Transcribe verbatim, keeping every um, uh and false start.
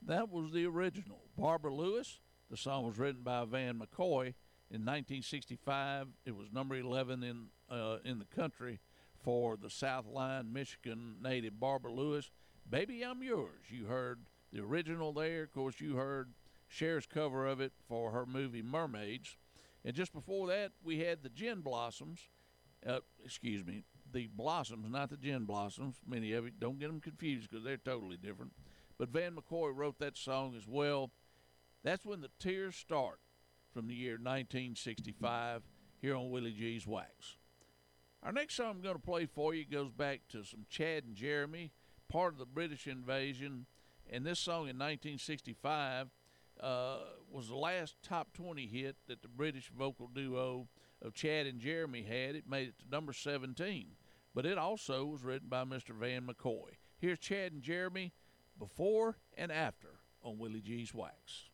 That was the original. Barbara Lewis. The song was written by Van McCoy in nineteen sixty-five. It was number eleven in uh, in the country for the Southline, Michigan native Barbara Lewis. Baby, I'm Yours. You heard the original there. Of course, you heard Cher's cover of it for her movie Mermaids. And just before that, we had the Gin Blossoms. Uh, excuse me, the Blossoms, not the Gin Blossoms. Many of you don't get them confused because they're totally different. But Van McCoy wrote that song as well. That's When the Tears Start, from the year nineteen sixty-five, here on Willie G's Wax. Our next song I'm going to play for you goes back to some Chad and Jeremy, part of the British invasion. And this song in nineteen sixty-five uh, was the last top twenty hit that the British vocal duo of Chad and Jeremy had. It made it to number seventeen. But it also was written by Mister Van McCoy. Here's Chad and Jeremy, Before and After, on Willie G's Wax.